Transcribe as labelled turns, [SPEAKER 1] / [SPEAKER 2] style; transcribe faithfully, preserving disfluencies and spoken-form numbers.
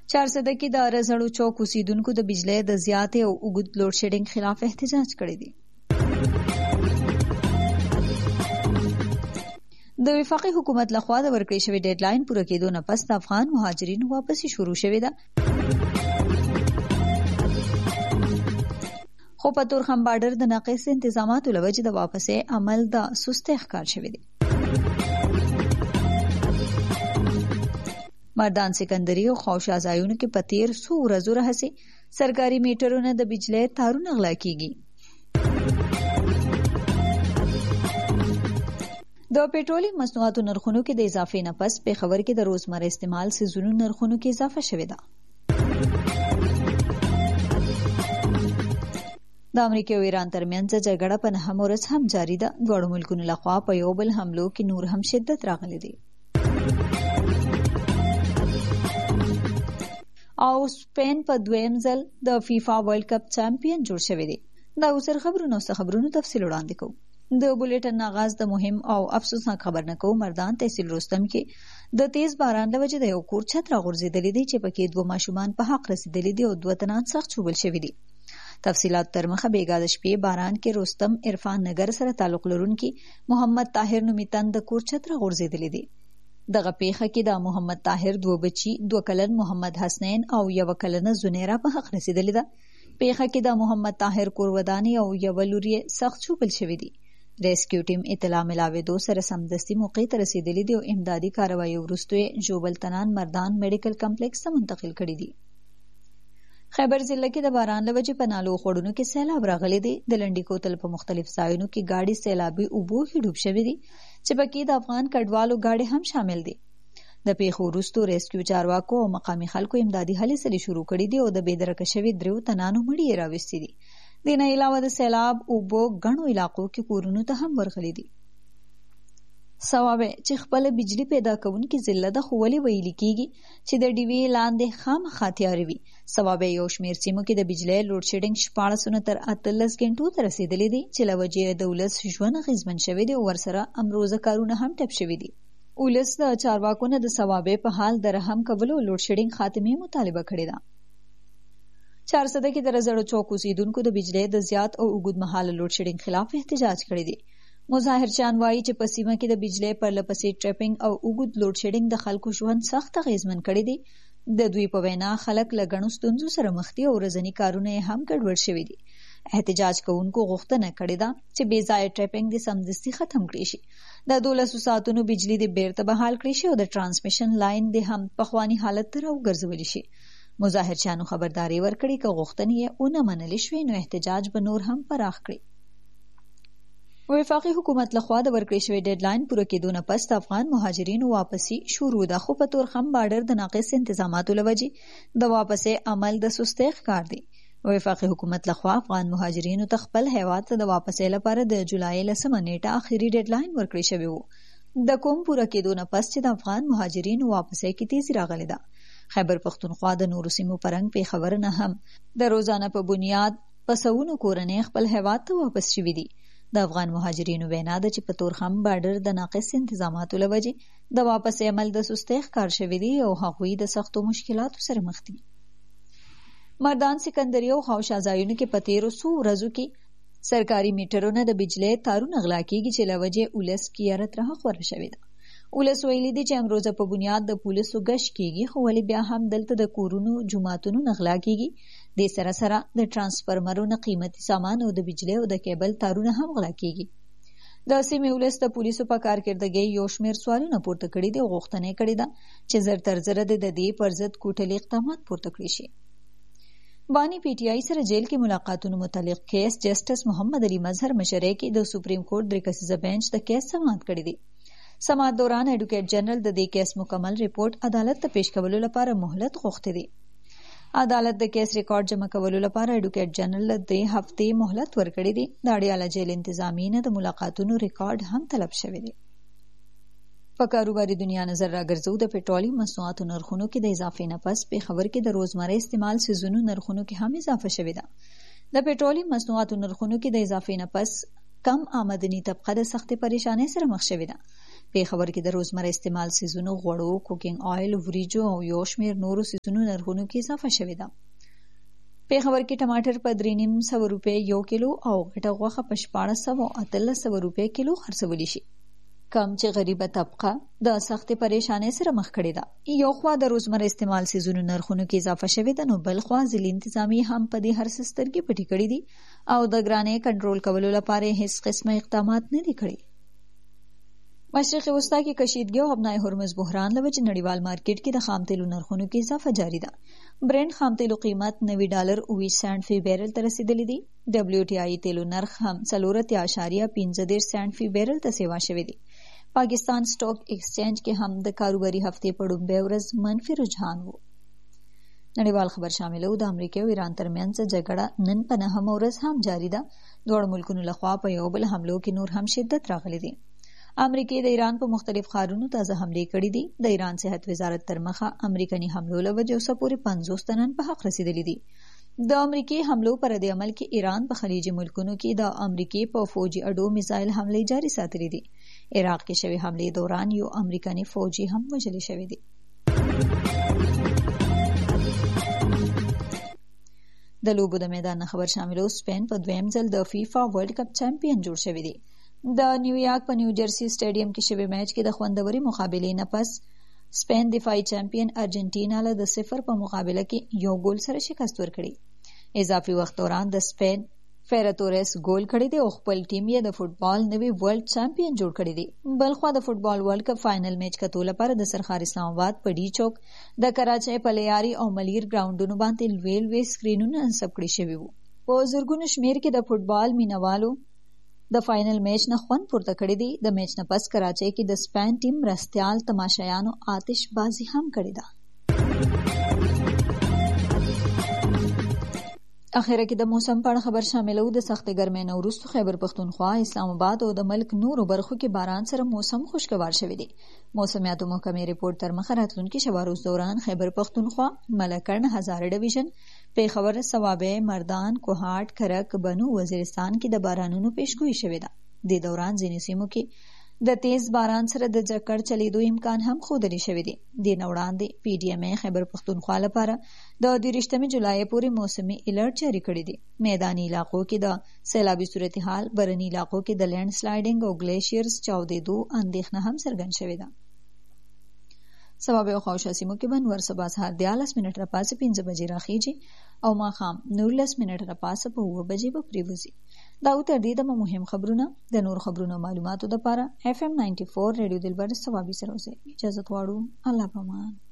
[SPEAKER 1] چارسده کې د رزړو چوک اوسیدونکو د بجلی د زیاتې او اوږد لوډ شیډینګ خلاف احتجاج کړی دی. د وفاقي حکومت لخوا د ورکړې شوې ډیډ لاین پوره کېدو نه پس د افغان مهاجرینو واپسي شروع شوې ده. خو په تورخم بارډر د ناقص انتظاماتو له وجې د واپسې عمل د سستۍ ښکار شوی دی. مردان سکندري او خوشا ځایونو کې په تیر څو ورځو راهیسې سرکاري میټرونه د بجلی تارونه غلا کیږي. د پېټرولي مصنوعاتو نرخونو کې د اضافې نه پس پېښور کې د روزمره استعمال سیزونو نرخونو کې اضافه شوې ده. د امریکا او ایران ترمنځ جګړه په نهم ورځ هم جاری ده. دواړو ملکونو لخوا په یو بل حملو کې نور هم شدت راغلی دی. او سپین په دویم ځل د فیفا ورلد کپ چمپیون جوړ شوی دی. دا اوسر خبرونو څخه خبرونو تفصیل وړاندې کوو. د بولیټن آغاز د مهم او افسوسناک خبر نه کوو. مردان تحصیل رستم کې د تیز باران له وجې د یو کور چھت راغورځېدلی دی چې پکې دوه ماشومان په حق رسېدلي دي او دوه تنان سخت چوبل شوي دي. تفصیلات تر مخه بیګا د شپې باران کې رستم عرفان نگر سره تعلق لرونکي محمد طاهر نومي تن د کور چھت راغورځېدلی دی. دغه پیښه کې د محمد طاهر دوه بچي دوه کلن محمد حسنین او یو کلنه زنیرا په حق رسېدلې ده. پیښه کې د محمد طاهر کور ودانې او یو لور یې سخت چوبل شوي دي. ریسکیو ټیم اطلاع ملاوېدو سره سمدستي موقع ته رسېدلي دي او امدادي کاروایي وروسته یې ژوبل تنان مردان میډیکل کمپلیکس ته منتقل کړي دي. خیبر ضلع کې د باران له وجې په نالو خوړونو کې سیلاب راغلی دی. د لنډي کوتل په مختلف ځایونو کې ګاډي سیلابي اوبو کې ډوب شوي دي چې پکې د افغان کډوالو ګاډي هم شامل دي. د پیښو وروسته ریسکیو چارواکو او مقامي خلکو امدادي هلې ځلې شروع کړي دي او د بېدرکه شوي دریو تنانو مړي یې راوستي دي. د نه علاوه د سیلاب اوبو ګڼو علاقو کې کورونو ته هم ورغلي دي. سوابه چې خپل بجلی پیدا کوونکې ضلع ده خو ولې ویلي کېږي چې د ډیوې لاندې خامخا تیارې وي. سوابه یو شمېر سیمو کې د بجلی لوډ شیډینګ شپاړسونه تر اتلس غنټو ته رسېدلی دی چې له وجې د ولس ژوند اغېزمن شوی دی او ورسره امروزه کارونه هم ټپ شوي دي. ولس د چارواکو نه د سوابې په حال د رحم کولو او لوډ شیډینګ خاتمې مطالبه کړې ده. چارسده کې د رزړو چوک اوسیدونکو د بجلی د زیات او اوږد مهاله لوډ شیډینګ خلاف احتجاج کړی دی. مظاهر چان وایي چې په سیمه کې د بجلی پرلپسې ټریپینګ او اوږد لوډ شیډینګ د خلکو ژوند سخت اغېزمن کړی دی. د دوی په وینا خلک له ګڼو ستونزو سره مخ دي او ورځني کارونه یې هم ګډوډ شوي دي. احتجاج کوونکو غوښتنه کړې ده چې بې ځایه ټریپینګ د سمدستي ختم کړی شي. د دولسو ساعتونو بجلی د بیرته بحال کړی شي او د ټرانسمیشن لاین د هم پخواني حالت ته راوګرځولی شي. مظاهر چانو خبرداري ورکړي که غوښتنې یې ونه منلې شوې نو احتجاج به نور هم پراخ کړي. وفاقي حکومت لخوا د ورکړې شوې ډیډ لاین پوره کېدو نه پس د افغان مهاجرینو واپسي شروع ده خو په تورخم بارډر د ناقص انتظاماتو له وجې د واپسې عمل د سستۍ ښکار دی. وفاقي حکومت لخوا افغان مهاجرینو ته خپل هیواد ته د واپسې لپاره د جولای لسمه نیټه آخري ډیډ لاین ورکړی شوی و. د کوم پوره کېدو نه پس چې د افغان مهاجرینو واپسې کې تیزي راغلی ده. خیبر پښتونخوا د نورو سیمو پرنګ پېښور نه هم د روزانه په بنیاد په سوونو کورنۍ خپل هیواد ته واپس شوي دي. د افغان مهاجرینو وینا ده چې په تورخم بارډر د ناقص انتظاماتو له وجې د واپسې عمل د سستۍ ښکار شوي دي او هغوی د سختو مشکلاتو سره مخ دي. مردان سکندري او خوشا ځایونو کې په تیرو څو ورځو کې سرکاري میټرونه د بجلی تارونه غلا کېږي چې له وجې ولس کې یاره ترهه خوره شوې ده. ولس ویلي دي چې امروزه په بنیاد د پولیسو ګشت کېږي خو ولې بیا هم دلته د کورونو جوماتونو نه غلا کېږي. دې سره سره د ټرانسفرمرونو قیمتي سامان او د بجلی او د کیبل تارونه هم غلا کېږي. د سیمې ولس د پولیسو په کارکردګۍ یو شمېر سوالونه پورته کړي دي او غوښتنه یې کړې ده چې زر تر زره د دې پر ضد کوټلي اقدامات پورته کړي شي. بانی پی ټی آئی سره جیل کې ملاقاتونو متعلق کیس جسټس محمد علي مظهر مشرۍ کې د سپریم کورټ درې کسیزه بینچ د کیس سماعت کړی دی. سماعت دوران ایډوکیټ جنرال د دې کیس مکمل ریپورت عدالت ته پیش کولو لپاره مهلت غوښتي دي. عدالت د کیس ریکارډ جمع کولو لپاره ایډوکیټ جنرال د دې هفتې مهلت ورکړی دی. د اډیاله جیل انتظامیه نه د ملاقاتونو ریکارډ هم طلب شوی دی. په کاروباري دنیا نظر راګرځو د پېټرولي مصنوعاتو نرخونو کې د اضافې نه پس پېښور کې د روزمره استعمال سیزونو نرخونو کې هم اضافه شوې ده. د پېټرولي مصنوعاتو نرخونو کې د اضافې نه پس کم آمدنی طبقه د سختې پریشانۍ سره مخ شوې ده. په خبر کې د روزمره استعمال سیزونو غوړو، کوکینګ آیل، وریجو او یو شمېر نورو سیزونو نرخونو کې اضافه شوې ده. په خبر کې ټماټر په درې نیم سوه روپۍ یو کیلو او غټه غوښه په شپاړس سوه او اتلس سوه روپۍ کیلو خرڅولی شي. کم چې غریبه طبقه د سختې پریشانۍ سره مخ کړې ده. یو خوا د روزمره استعمال سیزونو نرخونو کې اضافه شوې ده، نو بل خوا ځلې انتظامیې هم په دې هر څه سترګې پټې کړې دي او د ګرانۍ کنټرول کولو لپاره هیڅ قسمه اقدامات نه دي کړي. مشرق وسطا کې کشیدګي او ابنای هرمز بحران له وجې نړیوال مارکیټ کې د خام تیلو نرخونو کې اضافه جاری ده. برنډ خام تیلو قیمت نوي ډالر اووه سنټ فی بیرل ته رسیدلی دی. ډبلیو ټي آی تیلو نرخ هم څلور اتیا اعشاریه پنځه دېرش سنټ فی بیرل ته سیوا شوی دی. پاکستان سټاک ایکسچینج کې هم د کاروباري هفتې په لومړۍ ورځ منفي رجحان و. نړیوال خبر شاملو د امریکا او ایران ترمنځ جګړه نن په نهمه ورځ هم جاری ده. دواړو ملکونو لخوا په یو بل حملو کې نور هم شدت راغلی دی. امریکا د ایران په مختلف ښارونو تازه حملې کړې دي. د ایران صحت وزارت تر مخه امریکایي حملو له وجې اوسه پورې پنځوس تنان په حق رسیدلي دي. د امریکای حملو پر رد عمل کې ایران په خلیجي ملکونو کې د امریکای په فوجي اډو میزایل حملې جاري ساتلې دي. عراق کې شوی حملې دوران یو امریکایي فوجي هم وژل شوی دی. د لوبو د میدان خبر شاملو سپین په دویم ځل د فیفا ورلد کپ چمپیون جوړ شوی دی. د نیویارک په نیو جرسی سټیډیم کې شوی میچ کې د خوندوري مقابلې نه پس سپین دفاعي چمپیون ارجنټینا له د صفر په مقابله کې یو ګول سره شکست ورکړي. اضافي وخت دوران د سپین فیراتورس ګول کړی دی او خپل ټیم یې د فوټبال نوی ورلد چمپیون جوړ کړی دی. بلخوا د فوټبال ورلد کپ فائنل میچ کتو لپاره د سرخار اسلام آباد په ډي چوک د کراچۍ په لیاري او ملیر ګراوندونو باندې لوی لوی سکرینونه نصب کړي شوي وو. په زرګونو شمیر کې د فوټبال مینوالو د فائنل میچ نه خوند پورته کړی دی. د میچ نه پس کراچۍ کې د سپین ټیم مرستیال تماشایانو آتش بازی هم کړې ده. اخیره کې د موسم په اړه خبر شاملو. د سختې ګرمۍ نه وروسته خیبر پښتونخوا، اسلام آباد او د ملک نورو برخو کې باران سره موسم خوشګوار شوی دی. موسمیاتو محکمې رپورټ تر مخه راتلونکي شپه روز دوران خیبر پښتونخوا، ملکرن، هزاره ډویژن، پیښور، صوابۍ، مردان، کوهاټ، کرک، بنو، وزیرستان کې د بارانونو پیشګویي شوې ده. د دوران ځینې سیمو کې د تیز باران سره د جکړ چلیدو امکان هم ښودلی شوی دی. د نه وړاندې پی ډي ایم ای خیبر پښتونخوا لپاره د دېرشتمې جولای پورې موسمي الرټ جاری کړی دی. میداني علاقو کې د سیلابي صورتحال، برني علاقو کې د لینډ سلایډینګ او ګلیشیرز چاودېدو اندېښنه هم څرګند شوې ده. صوابۍ او خواوشا سیمو کې به نور سبا سهار دیارلس منټه راپاسه پنځه بجې راخیږي او ماښام نولس منټه راپاسه په اووه بجې به پرېوځي. دا و تر دې دمه مهم خبرونه. د نور خبرونو معلوماتو دپاره اف ام ناینټي فور ریډیو دلبر صوابۍ سره اوسئ. اجازه غواړو. الله پامان.